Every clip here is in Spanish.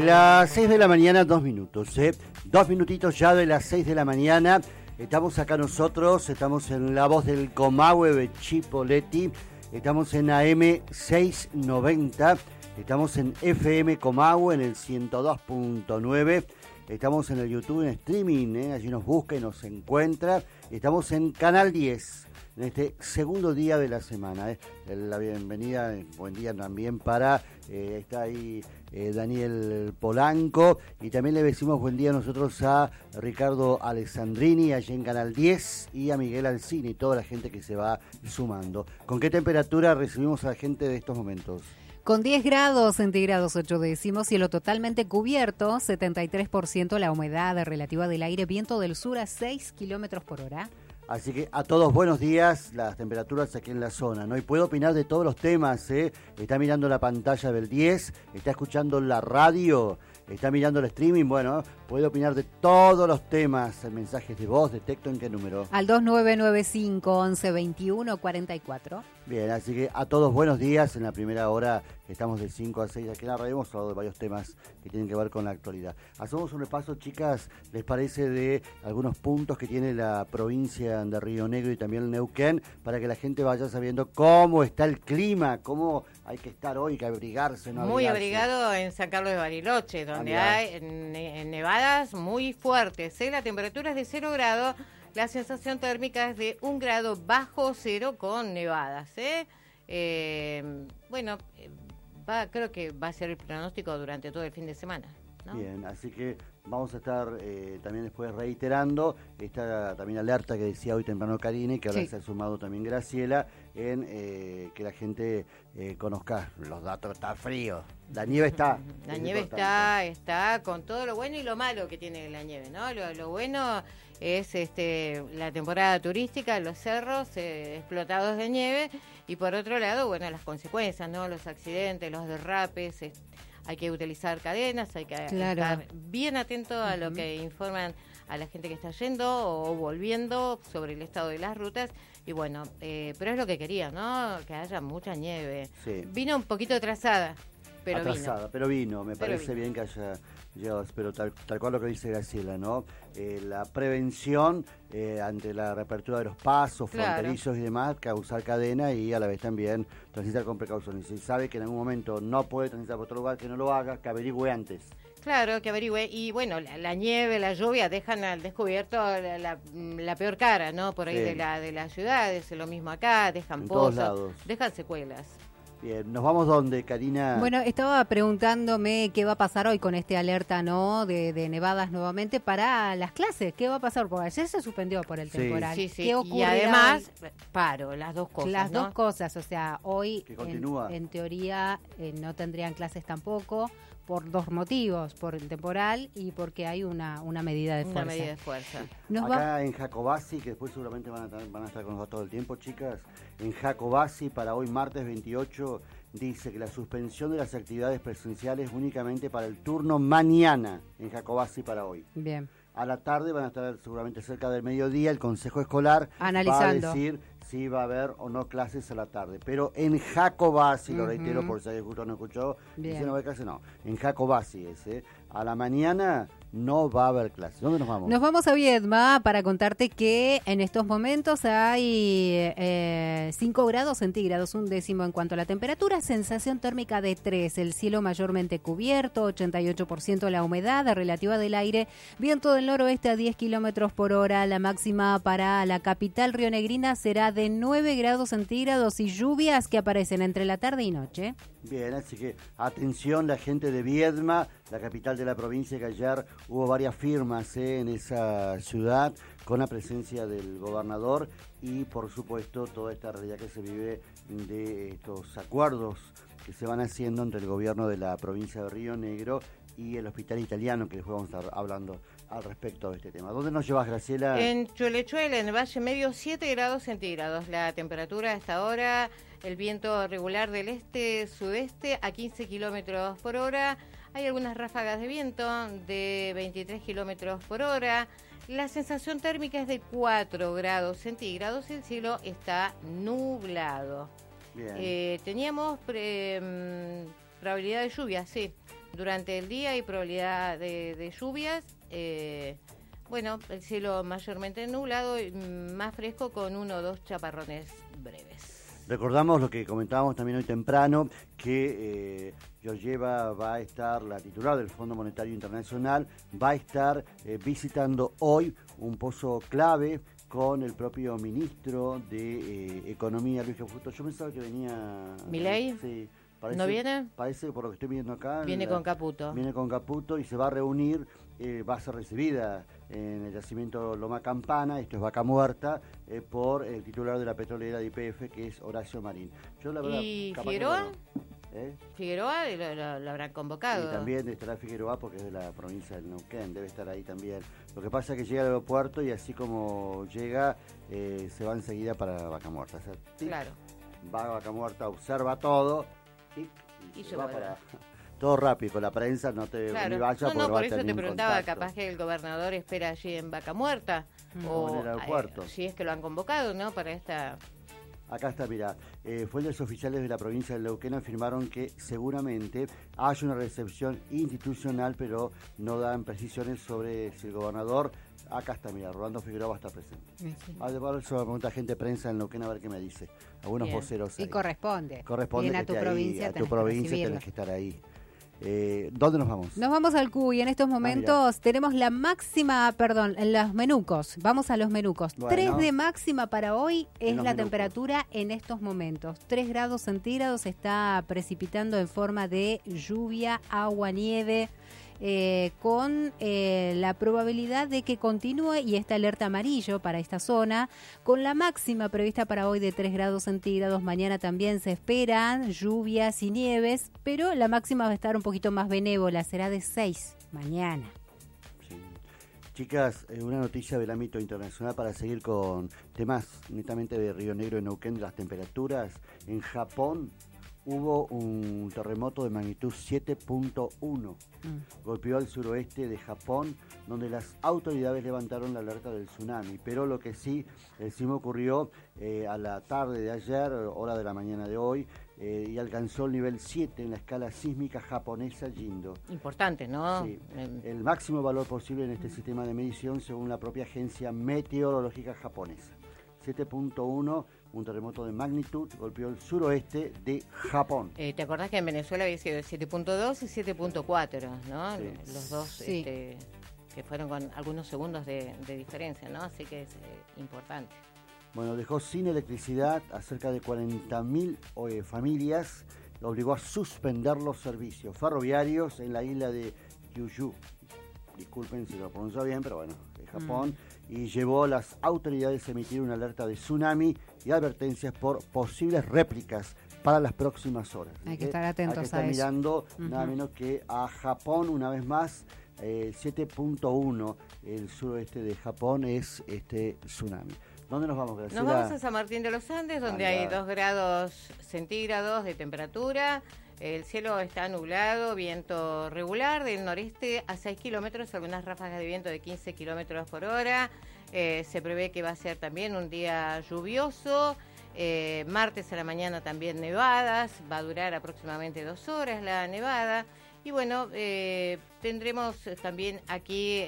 Las 6 de la mañana, 2 minutos, 2 minutitos ya de las 6 de la mañana. Estamos acá nosotros, estamos en La Voz del Comahue de Chipoleti, estamos en AM 690, estamos en FM Comahue en el 102.9, estamos en el YouTube en streaming, allí nos busca y nos encuentra, estamos en Canal 10. En este segundo día de la semana. La bienvenida, buen día también para, está ahí Daniel Polanco, y también le decimos buen día nosotros a Ricardo Alessandrini, allí en Canal 10, y a Miguel Alcini, y toda la gente que se va sumando. ¿Con qué temperatura recibimos a la gente de estos momentos? Con 10 grados centígrados 8 décimos, cielo totalmente cubierto, 73% la humedad relativa del aire, viento del sur a 6 kilómetros por hora. Así que a todos buenos días, las temperaturas aquí en la zona, ¿no? Y puedo opinar de todos los temas, Está mirando la pantalla del 10, está escuchando la radio, está mirando el streaming, bueno, puede opinar de todos los temas, mensajes de voz, de texto, ¿en qué número? Al 2995 11 21 44. Bien, así que a todos buenos días, en la primera hora estamos de 5 a 6 aquí en la radio, hemos hablado de varios temas que tienen que ver con la actualidad. Hacemos un repaso, chicas, ¿les parece de algunos puntos que tiene la provincia de Río Negro y también el Neuquén, para que la gente vaya sabiendo cómo está el clima, cómo hay que estar hoy, que abrigarse, no muy abrigarse? abrigado en San Carlos de Bariloche, donde hay nevadas muy fuertes. La temperatura es de 0 grados, la sensación térmica es de 1 grado bajo cero con nevadas. Creo que va a ser el pronóstico durante todo el fin de semana, ¿no? Bien, así que vamos a estar también después reiterando esta también alerta que decía hoy temprano Karina, y que ahora se ha sumado también Graciela, en que la gente conozca los datos. Está frío, la nieve está. La nieve está con todo lo bueno y lo malo que tiene la nieve, ¿no? Lo bueno es la temporada turística, los cerros explotados de nieve, y por otro lado, bueno, las consecuencias, ¿no? Los accidentes, los derrapes. Hay que utilizar cadenas, hay que estar bien atento a lo que informan a la gente que está yendo o volviendo sobre el estado de las rutas. Y bueno, pero es lo que quería, ¿no? Que haya mucha nieve. Sí. Vino un poquito atrasada, pero vino. Me parece bien que haya llegado, pero tal cual lo que dice Graciela, ¿no? La prevención ante la reapertura de los pasos fronterizos y demás, causar cadena, y a la vez también transitar con precaución. Y si sabe que en algún momento no puede transitar por otro lugar, que no lo haga, que averigüe antes. Claro, que averigüe. Y bueno, la nieve, la lluvia dejan al descubierto la peor cara, ¿no? Por ahí de las ciudades, lo mismo acá, dejan pozos, dejan secuelas. Bien, ¿nos vamos dónde, Karina? Bueno, estaba preguntándome qué va a pasar hoy con este alerta, ¿no? De nevadas nuevamente para las clases. ¿Qué va a pasar? Porque ayer se suspendió por el temporal. Sí. ¿Qué ocurre? Y además, las dos cosas. Las dos cosas, o sea, hoy en teoría no tendrían clases tampoco, por dos motivos, por el temporal y porque hay una medida de fuerza. Una medida de fuerza. Acá en Jacobasi, que después seguramente van a estar con nosotros todo el tiempo, chicas, en Jacobasi para hoy martes 28 dice que la suspensión de las actividades presenciales únicamente para el turno mañana en Jacobasi para hoy. Bien. A la tarde van a estar seguramente cerca del mediodía, el Consejo Escolar analizando, va a decir si va a haber o no clases a la tarde. Pero en Jacobasi, lo reitero por si alguien justo no escuchó, dice no va a haber clases, no. En Jacobasi a la mañana no va a haber clases. ¿Dónde nos vamos? Nos vamos a Viedma para contarte que en estos momentos hay 5 grados centígrados, 1 décimo en cuanto a la temperatura, sensación térmica de 3, el cielo mayormente cubierto, 88% la humedad relativa del aire, viento del noroeste a 10 kilómetros por hora, la máxima para la capital rionegrina será de 9 grados centígrados y lluvias que aparecen entre la tarde y noche. Bien, así que atención la gente de Viedma, la capital de la provincia, que ayer hubo varias firmas en esa ciudad con la presencia del gobernador y por supuesto toda esta realidad que se vive de estos acuerdos que se van haciendo entre el gobierno de la provincia de Río Negro y el Hospital Italiano, que después vamos a estar hablando al respecto de este tema. ¿Dónde nos llevas, Graciela? En Chuelechuela, en el Valle Medio, 7 grados centígrados. La temperatura a esta hora, el viento regular del este-sudeste a 15 kilómetros por hora. Hay algunas ráfagas de viento de 23 kilómetros por hora. La sensación térmica es de 4 grados centígrados. El cielo está nublado. Bien. Teníamos probabilidad de lluvia, sí. Durante el día hay probabilidad de lluvias. Bueno, el cielo mayormente nublado y más fresco con 1 o 2 chaparrones breves. Recordamos lo que comentábamos también hoy temprano, que Georgieva va a estar, la titular del Fondo Monetario Internacional, va a estar visitando hoy un pozo clave con el propio ministro de Economía, Luis Caputo. Yo pensaba que venía... ¿Milei? Sí. ¿No viene? Parece, por lo que estoy viendo acá... Viene con Caputo. Viene con Caputo y se va a reunir, va a ser recibida en el yacimiento Loma Campana, esto es Vaca Muerta, por el titular de la petrolera de YPF, que es Horacio Marín. Yo, la verdad, ¿Y Figueroa? ¿Eh? Figueroa lo habrán convocado. Y también estará Figueroa porque es de la provincia del Neuquén, debe estar ahí también. Lo que pasa es que llega al aeropuerto y así como llega, se va enseguida para Vaca Muerta. O sea, tic, claro. Va a Vaca Muerta, observa todo, tic, y se va para... Todo rápido, con la prensa no te ni vaya no, por eso te preguntaba, contacto. Capaz que el gobernador espera allí en Vaca Muerta o en el aeropuerto. Si es que lo han convocado, ¿no? Para esta... Acá está, mirá, fuentes oficiales de la provincia de Neuquén afirmaron que seguramente hay una recepción institucional, pero no dan precisiones sobre si el gobernador... Acá está, mira, Rolando Figueroa va a estar presente. Sí. Además, se va a preguntar gente de prensa en Neuquén a ver qué me dice. Algunos voceros ahí. Y corresponde. Corresponde bien que a tu provincia, ahí, a tu provincia tenés que estar ahí. ¿Dónde nos vamos? Nos vamos al Cuy. En estos momentos tenemos la máxima, en los menucos. Vamos a los menucos. Bueno, 3 de máxima para hoy es la menucos. Temperatura en estos momentos. 3 grados centígrados, se está precipitando en forma de lluvia, agua, nieve. Con la probabilidad de que continúe y esta alerta amarillo para esta zona, con la máxima prevista para hoy de 3 grados centígrados. Mañana también se esperan lluvias y nieves, pero la máxima va a estar un poquito más benévola, será de 6 mañana. Sí. Chicas, una noticia del ámbito internacional para seguir con temas netamente de Río Negro y Neuquén, de las temperaturas. En Japón hubo un terremoto de magnitud 7.1. Golpeó al suroeste de Japón, donde las autoridades levantaron la alerta del tsunami. Pero lo que sí me ocurrió a la tarde de ayer, hora de la mañana de hoy, y alcanzó el nivel 7 en la escala sísmica japonesa Jindo. Importante, ¿no? Sí. El máximo valor posible en este sistema de medición, según la propia agencia meteorológica japonesa. 7.1, un terremoto de magnitud, golpeó el suroeste de Japón. ¿Te acordás que en Venezuela había sido 7.2 y 7.4, ¿no? Sí. Los dos que fueron con algunos segundos de diferencia, ¿no? Así que es importante. Bueno, dejó sin electricidad a cerca de 40.000 familias, obligó a suspender los servicios ferroviarios en la isla de Kyushu. Disculpen si lo pronuncio bien, pero bueno, de Japón. Y llevó a las autoridades a emitir una alerta de tsunami y advertencias por posibles réplicas para las próximas horas. Hay que estar atentos a eso. Hay que estar mirando nada menos que a Japón una vez más. 7.1, el suroeste de Japón es este tsunami. ¿Dónde nos vamos, Graciela? Nos vamos a San Martín de los Andes, donde hay 2 grados centígrados de temperatura. El cielo está nublado, viento regular del noreste a 6 kilómetros, algunas ráfagas de viento de 15 kilómetros por hora. Se prevé que va a ser también un día lluvioso. Martes a la mañana también nevadas, va a durar aproximadamente 2 horas la nevada. Y bueno, tendremos también aquí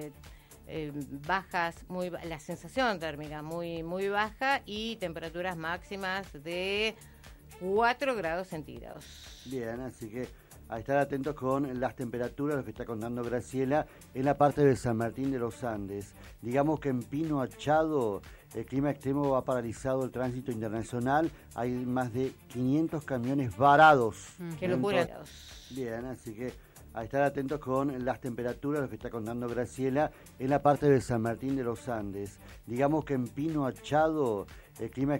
bajas, la sensación térmica muy baja y temperaturas máximas de 4 grados centígrados. Bien, así que a estar atentos con las temperaturas, lo que está contando Graciela, en la parte de San Martín de los Andes. Digamos que en Pino Achado el clima extremo ha paralizado el tránsito internacional. Hay más de 500 camiones varados. ¡Qué locura! Bien, así que a estar atentos con las temperaturas, lo que está contando Graciela, en la parte de San Martín de los Andes. Digamos que en Pino Achado el clima